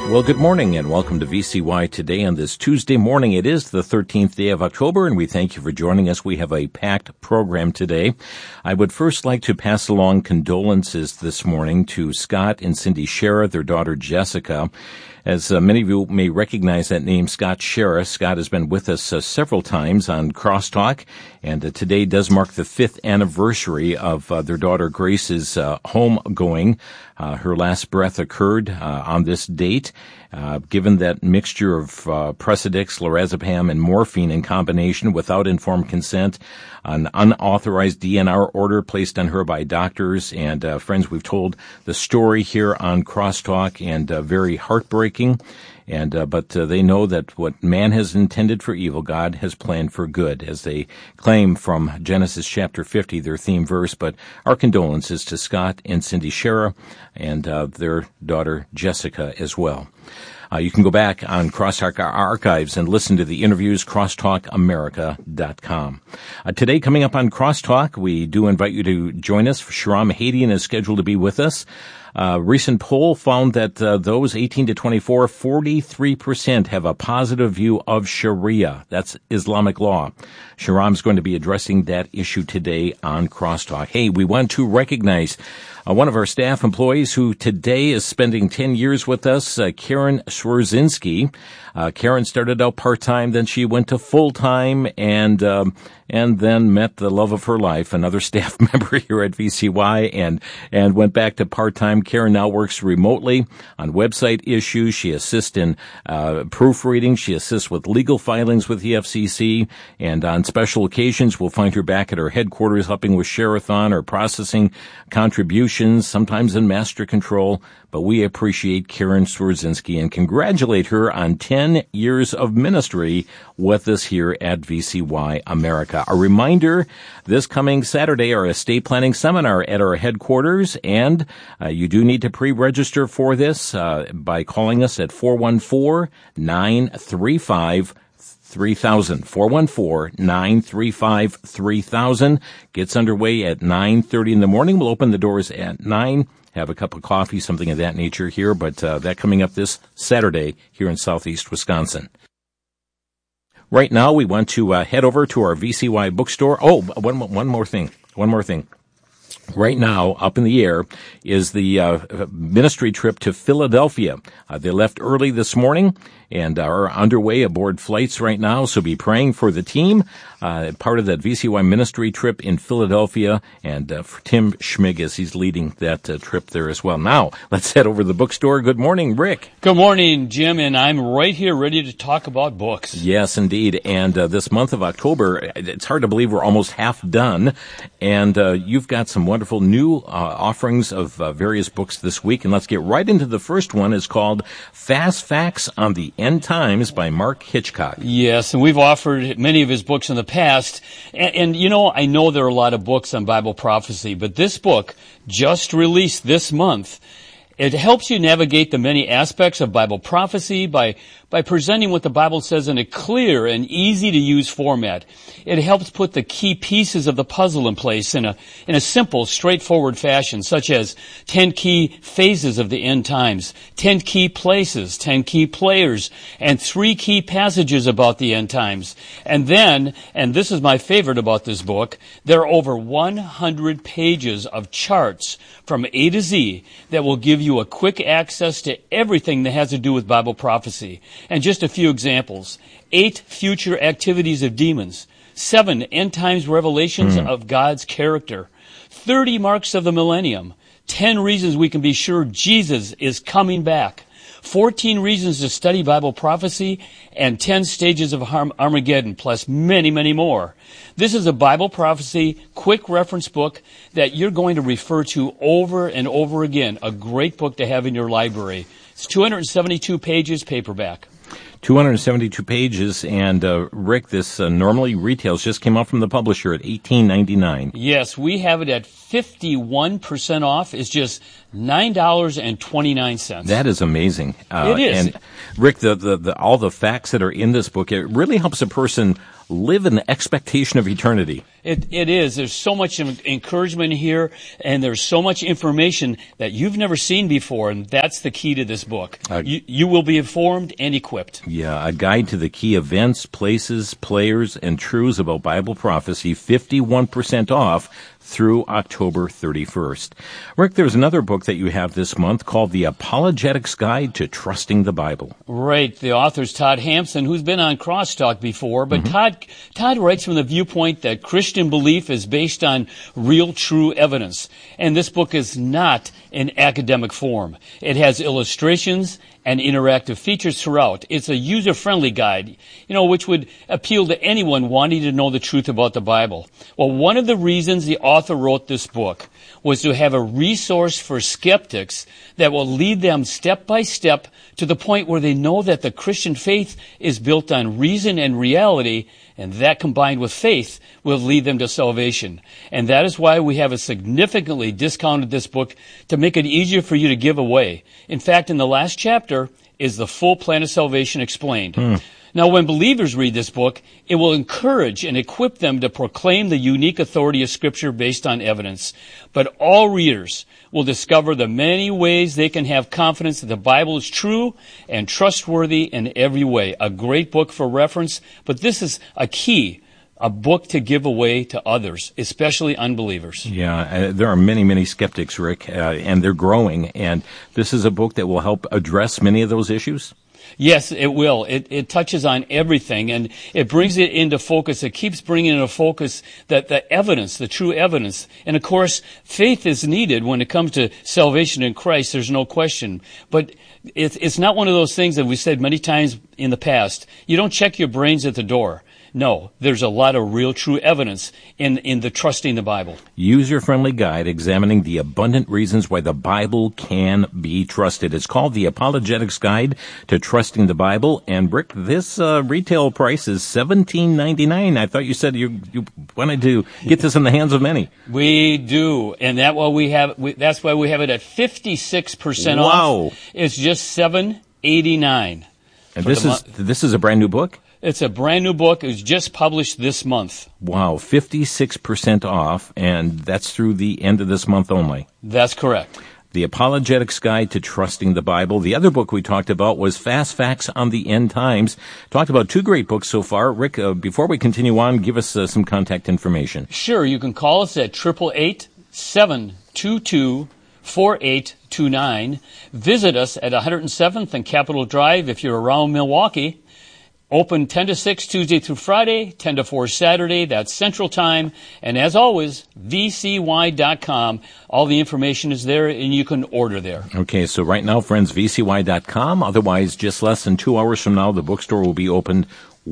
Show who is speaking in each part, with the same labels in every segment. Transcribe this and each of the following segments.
Speaker 1: Well, good morning and welcome to VCY Today on this Tuesday morning. It is the 13th day of October, and we thank you for joining us. We have a packed program today. I would first like to pass along condolences this morning to Scott and Cindy Shera, their daughter Jessica. As many of you may recognize that name, Scott Shera. Scott has been with us several times on Crosstalk, and today does mark the 5th anniversary of their daughter Grace's homegoing. Her last breath occurred on this date. Given that mixture of Precedex, lorazepam, and morphine in combination without informed consent, an unauthorized DNR order placed on her by doctors. And friends, we've told the story here on Crosstalk, and very heartbreaking. And but they know that what man has intended for evil, God has planned for good, as they claim from Genesis chapter 50, their theme verse. But our condolences to Scott and Cindy Shera and their daughter Jessica as well. You can go back on Crosstalk archives and listen to the interviews, crosstalkamerica.com. Today, coming up on Crosstalk, we do invite you to join us. Shahram Hadian is scheduled to be with us. Recent poll found that those 18 to 24, 43% have a positive view of Sharia. That's Islamic law. Shahram's going to be addressing that issue today on Crosstalk. Hey, we want to recognize one of our staff employees who today is spending 10 years with us, Karen Swerzinski. Karen started out part-time, then she went to full-time, and then met the love of her life, another staff member here at VCY, and went back to part-time. Karen now works remotely on website issues. She assists in proofreading. She assists with legal filings with the FCC, and on special occasions, we'll find her back at her headquarters helping with Share-a-thon or processing contributions, sometimes in master control. But we appreciate Karen Swerzinski and congratulate her on 10 years of ministry with us here at VCY America. A reminder, this coming Saturday, our estate planning seminar at our headquarters, and you do need to pre-register for this by calling us at 414-935-3000. 414-935-3000. Gets underway at 9:30 in the morning. We'll open the doors at 9. Have a cup of coffee, something of that nature here, but that coming up this Saturday here in Southeast Wisconsin. Right now, we want to head over to our VCY bookstore. Oh, one more thing. Right now, up in the air, is the ministry trip to Philadelphia. They left early this morning and are underway aboard flights right now, so be praying for the team, part of that VCY ministry trip in Philadelphia, and for Tim Schmig as he's leading that trip there as well. Now, let's head over to the bookstore. Good morning, Rick.
Speaker 2: Good morning, Jim, and I'm right here ready to talk about books.
Speaker 1: Yes, indeed, and this month of October, it's hard to believe we're almost half done, and you've got some wonderful new offerings of various books this week, and let's get right into the first one. It's called Fast Facts on the End Times by Mark Hitchcock.
Speaker 2: Yes, and we've offered many of his books in the past, and you know, I know there are a lot of books on Bible prophecy, but this book, just released this month, it helps you navigate the many aspects of Bible prophecy by presenting what the Bible says in a clear and easy-to-use format. It helps put the key pieces of the puzzle in place in a simple, straightforward fashion, such as 10 key phases of the end times, 10 key places, 10 key players, and 3 key passages about the end times. And then, and this is my favorite about this book, there are over 100 pages of charts from A to Z that will give you a quick access to everything that has to do with Bible prophecy. And just a few examples. 8 future activities of demons. 7 end times revelations of God's character. 30 marks of the millennium. 10 reasons we can be sure Jesus is coming back. 14 reasons to study Bible prophecy, and 10 stages of Armageddon, plus many, many more. This is a Bible prophecy quick reference book that you're going to refer to over and over again. A great book to have in your library. It's 272 pages, paperback.
Speaker 1: 272 pages, and Rick, this normally retails, just came out from the publisher at $18.99.
Speaker 2: Yes, we have it at 51% off. It's just $9.29.
Speaker 1: That is amazing.
Speaker 2: It is.
Speaker 1: And Rick, the all the facts that are in this book, it really helps a person live in the expectation of eternity.
Speaker 2: It is. There's so much encouragement here, and there's so much information that you've never seen before, and that's the key to this book. You will be informed and equipped.
Speaker 1: Yeah, a guide to the key events, places, players, and truths about Bible prophecy, 51% off through October 31st. Rick, there's another book that you have this month called The Apologetics Guide to Trusting the Bible.
Speaker 2: Right. The author's Todd Hampson, who's been on Crosstalk before, but Todd writes from the viewpoint that Christian belief is based on real, true evidence. And this book is not in academic form. It has illustrations and interactive features throughout. It's a user-friendly guide, which would appeal to anyone wanting to know the truth about the Bible. Well, one of the reasons the author wrote this book was to have a resource for skeptics that will lead them step by step to the point where they know that the Christian faith is built on reason and reality, and that combined with faith will lead them to salvation. And that is why we have a significantly discounted this book to make it easier for you to give away. In fact, in the last chapter is the full plan of salvation explained. Now, when believers read this book, it will encourage and equip them to proclaim the unique authority of Scripture based on evidence. But all readers will discover the many ways they can have confidence that the Bible is true and trustworthy in every way. A great book for reference, but this is a book to give away to others, especially unbelievers.
Speaker 1: Yeah, there are many, many skeptics, Rick, and they're growing, and this is a book that will help address many of those issues?
Speaker 2: Yes, it will. It touches on everything, and it brings it into focus. It keeps bringing into focus the evidence, the true evidence. And, of course, faith is needed when it comes to salvation in Christ. There's no question. But it's not one of those things that we said many times in the past. You don't check your brains at the door. No, there's a lot of real, true evidence in the trusting the Bible.
Speaker 1: User-friendly guide examining the abundant reasons why the Bible can be trusted. It's called The Apologetics Guide to Trusting the Bible. And, Rick, this retail price is $17.99. I thought you said you wanted to get this in the hands of many.
Speaker 2: We do, and that's why we have it at 56% off.
Speaker 1: Wow.
Speaker 2: It's just $7.89.
Speaker 1: And this is a brand new book?
Speaker 2: It's a brand new book. It was just published this month.
Speaker 1: Wow, 56% off, and that's through the end of this month only.
Speaker 2: That's correct.
Speaker 1: The Apologetics Guide to Trusting the Bible. The other book we talked about was Fast Facts on the End Times. Talked about two great books so far. Rick, before we continue on, give us some contact information.
Speaker 2: Sure, you can call us at 888-722-4829. Visit us at 107th and Capitol Drive if you're around Milwaukee. Open 10 to 6 Tuesday through Friday, 10 to 4 Saturday. That's Central Time. And as always, vcy.com. All the information is there, and you can order there.
Speaker 1: Okay, so right now, friends, vcy.com. Otherwise, just less than 2 hours from now, the bookstore will be opened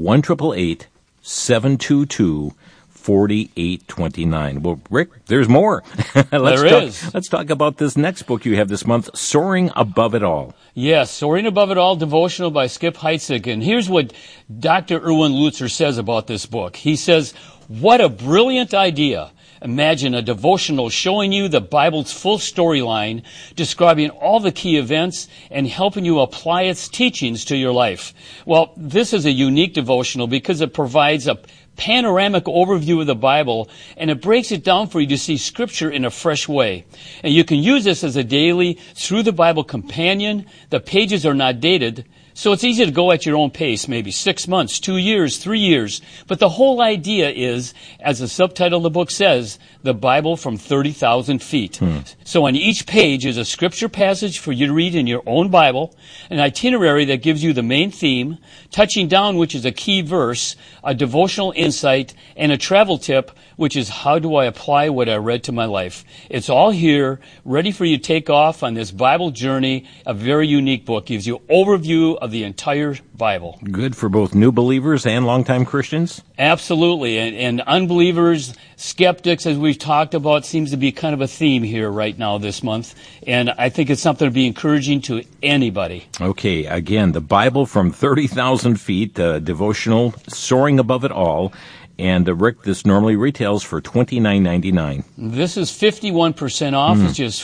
Speaker 1: 1-888-722-4829. Well, Rick, there's more. Let's talk about this next book you have this month, Soaring Above It All.
Speaker 2: Yes, Soaring Above It All, devotional by Skip Heitzig. And here's what Dr. Erwin Lutzer says about this book. He says, what a brilliant idea. Imagine a devotional showing you the Bible's full storyline, describing all the key events, and helping you apply its teachings to your life. Well, this is a unique devotional because it provides a panoramic overview of the Bible, and it breaks it down for you to see Scripture in a fresh way. And you can use this as a daily Through the Bible companion. The pages are not dated, so it's easy to go at your own pace, maybe 6 months, 2 years, 3 years. But the whole idea is, as the subtitle of the book says, the Bible from 30,000 feet. So on each page is a scripture passage for you to read in your own Bible, an itinerary that gives you the main theme, touching down, which is a key verse, a devotional insight, and a travel tip, which is how do I apply what I read to my life. It's all here, ready for you to take off on this Bible journey. A very unique book, gives you overview of the entire Bible.
Speaker 1: Good for both new believers and longtime Christians?
Speaker 2: Absolutely. And unbelievers, skeptics, as we've talked about, seems to be kind of a theme here right now this month. And I think it's something to be encouraging to anybody.
Speaker 1: Okay, again, the Bible from 30,000 feet, devotional, Soaring Above It All. And Rick, this normally retails for $29.99.
Speaker 2: This is 51% off. It's just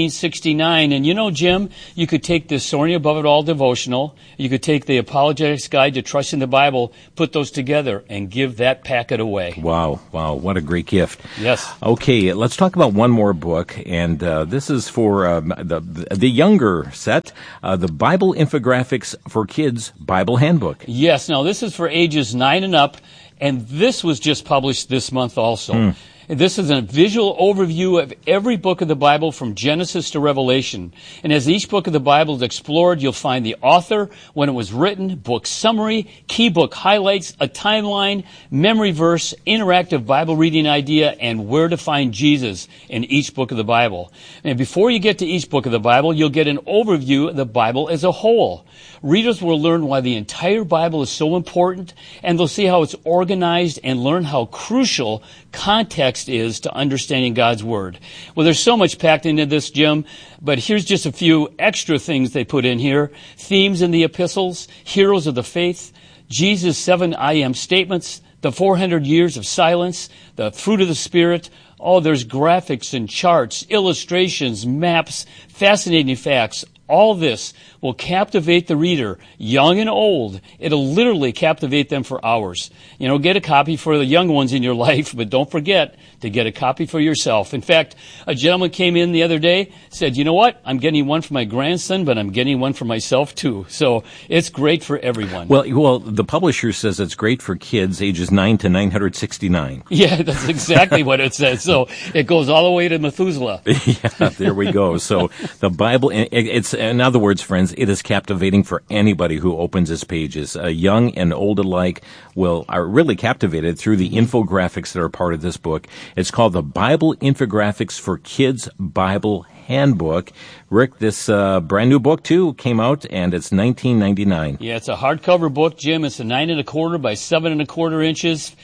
Speaker 2: $14.69. And you know, Jim, you could take this Soaring Above It All devotional. You could take the Apologetics Guide to Trusting the Bible, put those together, and give that packet away.
Speaker 1: Wow, what a great gift.
Speaker 2: Yes.
Speaker 1: Okay, let's talk about one more book, and this is for the younger set, the Bible Infographics for Kids Bible Handbook.
Speaker 2: Yes, now this is for ages 9 and up, and this was just published this month also. This is a visual overview of every book of the Bible from Genesis to Revelation. And as each book of the Bible is explored, you'll find the author, when it was written, book summary, key book highlights, a timeline, memory verse, interactive Bible reading idea, and where to find Jesus in each book of the Bible. And before you get to each book of the Bible, you'll get an overview of the Bible as a whole. Readers will learn why the entire Bible is so important, and they'll see how it's organized and learn how crucial context is to understanding God's Word. Well, there's so much packed into this, Jim, but here's just a few extra things they put in here. Themes in the epistles, heroes of the faith, Jesus' 7 I am statements, the 400 years of silence, the fruit of the Spirit. Oh, there's graphics and charts, illustrations, maps, fascinating facts. All this will captivate the reader, young and old. It'll literally captivate them for hours. You know, get a copy for the young ones in your life, but don't forget to get a copy for yourself. In fact, a gentleman came in the other day, said, you know what? I'm getting one for my grandson, but I'm getting one for myself too. So it's great for everyone.
Speaker 1: Well, the publisher says it's great for kids ages 9 to 969.
Speaker 2: Yeah, that's exactly what it says. So it goes all the way to Methuselah.
Speaker 1: Yeah, there we go. So the Bible, it's, in other words, friends, it is captivating for anybody who opens its pages. Young and old alike are really captivated through the infographics that are part of this book. It's called the Bible Infographics for Kids Bible Handbook. Rick, this brand new book too came out, and it's $19.99.
Speaker 2: Yeah, it's a hardcover book, Jim. It's a 9 1/4 by 7 1/4 inches,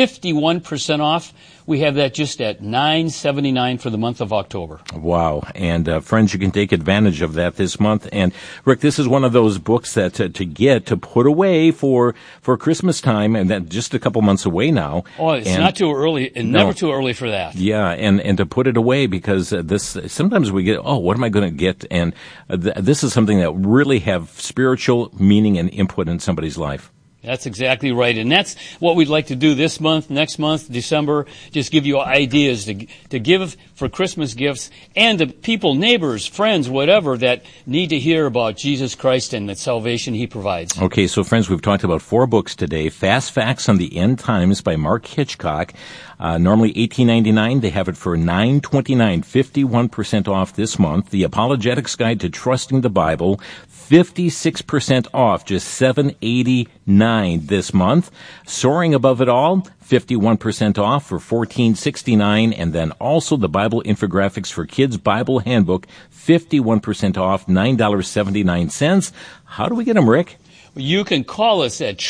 Speaker 2: 51% off. We have that just at $9.79 for the month of October.
Speaker 1: Wow. And friends, you can take advantage of that this month. And Rick, this is one of those books that to put away for Christmas time, and that just a couple months away now.
Speaker 2: Oh, it's not too early, and never too early for that.
Speaker 1: Yeah, and to put it away, because sometimes we get, what am I going to get? And this is something that really have spiritual meaning and input in somebody's life.
Speaker 2: That's exactly right. And that's what we'd like to do this month, next month, December, just give you ideas to give for Christmas gifts and to people, neighbors, friends, whatever, that need to hear about Jesus Christ and the salvation He provides.
Speaker 1: Okay, so friends, we've talked about 4 books today. Fast Facts on the End Times by Mark Hitchcock. Normally $18.99. They have it for $9.29, 51% off this month. The Apologetics Guide to Trusting the Bible, 56% off, just $7.89 this month. Soaring Above It All, 51% off for $14.69. And then also the Bible Infographics for Kids Bible Handbook, 51% off, $9.79. How do we get them, Rick?
Speaker 2: You can call us at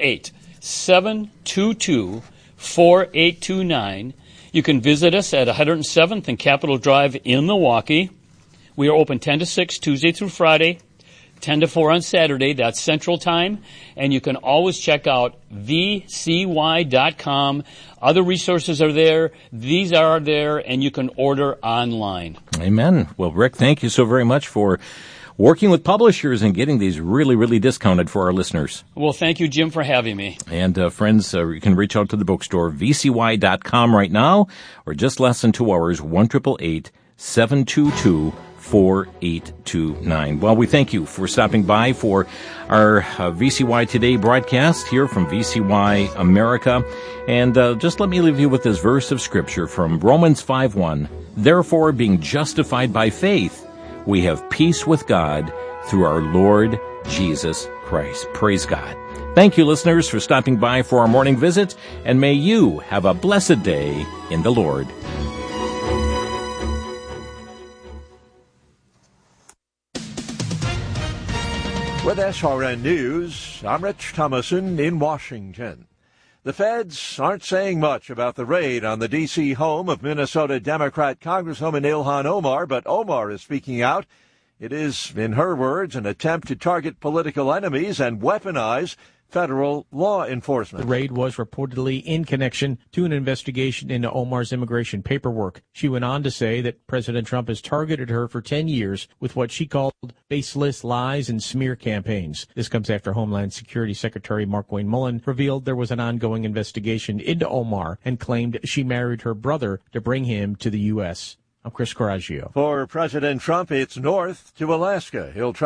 Speaker 2: 888-722-4829. You can visit us at 107th and Capitol Drive in Milwaukee. We are open 10 to 6 Tuesday through Friday, 10 to 4 on Saturday. That's Central Time. And you can always check out vcy.com. Other resources are there. These are there, and you can order online. Amen.
Speaker 1: Well, Rick, thank you so very much for working with publishers and getting these really, really discounted for our listeners.
Speaker 2: Well, thank you, Jim, for having me.
Speaker 1: And friends, you can reach out to the bookstore, vcy.com right now, or just less than 2 hours, 1-888-722-4829. Well, we thank you for stopping by for our VCY Today broadcast here from VCY America. And just let me leave you with this verse of Scripture from Romans 5:1. Therefore, being justified by faith, we have peace with God through our Lord Jesus Christ. Praise God. Thank you, listeners, for stopping by for our morning visit, and may you have a blessed day in the Lord.
Speaker 3: With SRN News, I'm Rich Thomason in Washington. The feds aren't saying much about the raid on the D.C. home of Minnesota Democrat Congresswoman Ilhan Omar, but Omar is speaking out. It is, in her words, an attempt to target political enemies and weaponize federal law enforcement.
Speaker 4: The raid was reportedly in connection to an investigation into Omar's immigration paperwork. She went on to say that President Trump has targeted her for 10 years with what she called baseless lies and smear campaigns. This comes after Homeland Security Secretary Markwayne Mullin revealed there was an ongoing investigation into Omar and claimed she married her brother to bring him to the U.S. I'm Chris Coraggio.
Speaker 3: For President Trump, it's north to Alaska. He'll try